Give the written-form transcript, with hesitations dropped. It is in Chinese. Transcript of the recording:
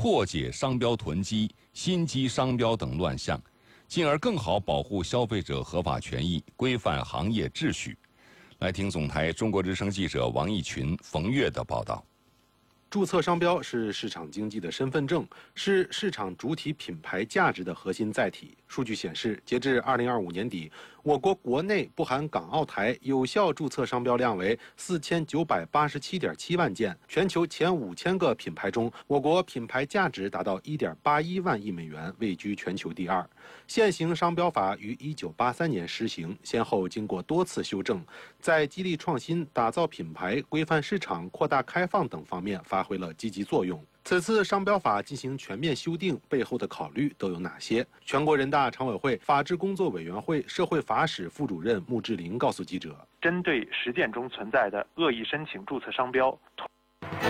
破解商标囤积、心机商标等乱象，进而更好保护消费者合法权益，规范行业秩序。来听总台中国之声记者王义群、冯跃的报道。 注册商标是市场经济的身份证，是市场主体品牌价值的核心载体。数据显示，截至2025年底，我国国内不含港澳台有效注册商标量为4987.7万件。全球前5000个品牌中，我国品牌价值达到1.81万亿美元，位居全球第2。现行商标法于1983年施行，先后经过多次修正，在激励创新、打造品牌、规范市场、扩大开放等方面发挥了积极作用。此次商标法进行全面修订背后的考虑都有哪些？全国人大常委会法制工作委员会社会法室副主任穆志林告诉记者： 针对实践中存在的恶意申请注册商标、